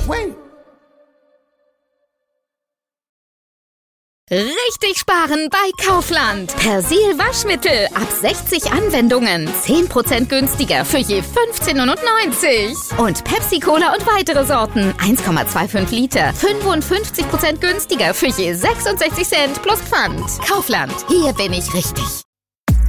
wait. Richtig sparen bei Kaufland. Persil Waschmittel ab 60 Anwendungen. 10% günstiger für je 15,99 €. Und Pepsi Cola und weitere Sorten. 1,25 Liter. 55% günstiger für je 66 Cent plus Pfand. Kaufland. Hier bin ich richtig.